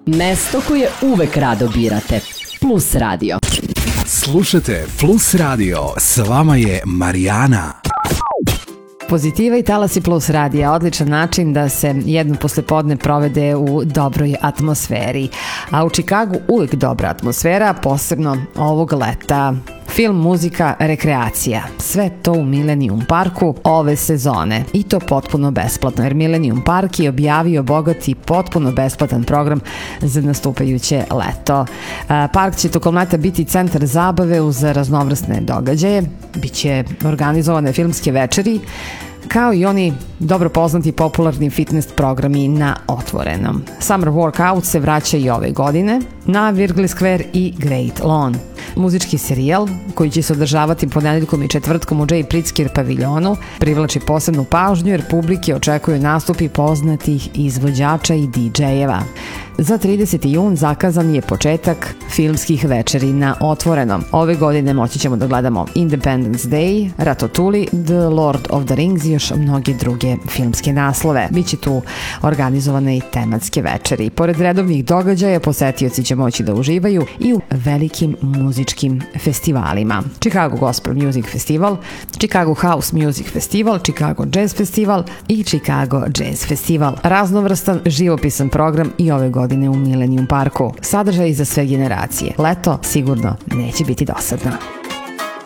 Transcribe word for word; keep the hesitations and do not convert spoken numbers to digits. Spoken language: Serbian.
Mesto koje uvek rado birate. Plus Radio. Slušajte Plus Radio. S vama je Marijana. Pozitiva i Talasi Plus radija, odličan način da se jedno poslepodne provede u dobroj atmosferi. A u Čikagu uvijek dobra atmosfera, posebno ovog leta. Film, muzika, rekreacija. Sve to u Millennium Parku ove sezone. I to potpuno besplatno, jer Millennium Park je objavio bogati potpuno besplatan program za nastupajuće leto. Park će tokom leta biti centar zabave uz raznovrsne događaje. Biće organizovane filmske večeri, kao i oni dobro poznati popularni fitness programi na otvorenom. Summer Workout se vraća i ove godine na Wrigley Square i Great Lawn. Muzički serijal, koji će se održavati ponedeljkom i četvrtkom u Jay Pritzker paviljonu, privlači posebnu pažnju jer publike očekuju nastupi poznatih izvođača i didžejeva. Za trideseti jun zakazan je početak filmskih večeri na otvorenom. Ove godine moći ćemo da gledamo Independence Day, Ratatouille, The Lord of the Rings i još mnoge druge filmske naslove. Biće tu organizovane i tematske večeri. Pored redovnih događaja, posetioci će moći da uživaju i u velikim muzičkim festivalima. Chicago Gospel Music Festival, Chicago House Music Festival, Chicago Jazz Festival i Chicago Jazz Festival. Raznovrstan živopisan program i ove godine u Millennium Parku. Sadržaj za sve generacije. Leto sigurno neće biti dosadno.